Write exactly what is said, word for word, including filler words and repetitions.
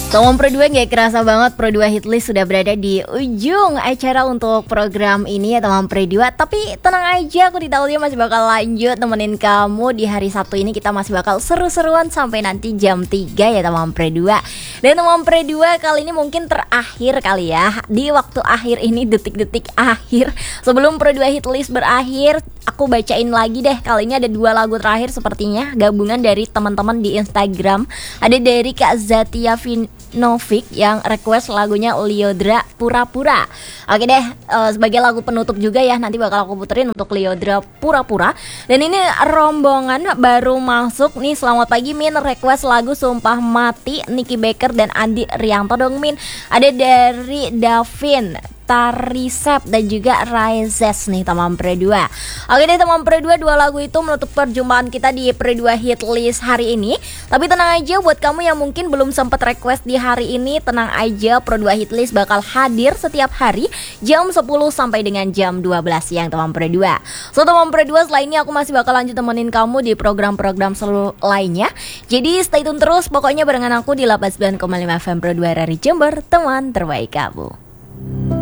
Teman Pro dua, gak kerasa banget Pro dua Hitlist sudah berada di ujung acara untuk program ini ya teman Pro dua. Tapi tenang aja, aku di Taulia masih bakal lanjut temenin kamu di hari Sabtu ini. Kita masih bakal seru-seruan sampai nanti jam tiga ya teman Pro dua. Dan teman Pro dua kali ini mungkin terakhir kali ya, di waktu akhir ini, detik-detik akhir sebelum Pro dua Hitlist berakhir, aku bacain lagi deh. Kali ini ada dua lagu terakhir sepertinya, gabungan dari teman-teman di Instagram. Ada dari Kak Zatia Novik yang request lagunya Lyodra Pura-Pura. Oke deh, uh, sebagai lagu penutup juga ya, nanti bakal aku puterin untuk Lyodra Pura-Pura. Dan ini rombongan baru masuk nih. Selamat pagi Min, request lagu Sumpah Mati Nicky Baker dan Andi Rianto dong Min. Ada dari Davin, Tarisep dan juga Raizes nih teman Pro dua. Oke deh teman Pro dua, dua lagu itu menutup perjumpaan kita di Pro dua Hitlist hari ini. Tapi tenang aja buat kamu yang mungkin belum sempat request di hari ini, tenang aja, Pro dua Hitlist bakal hadir setiap hari jam sepuluh sampai dengan jam dua belas siang teman Pro dua. So teman Pro dua, setelah ini aku masih bakal lanjut temenin kamu di program-program seluruh lainnya. Jadi stay tune terus pokoknya barengan aku di delapan puluh sembilan koma lima F M Pro dua dari Jember, teman terbaik kamu.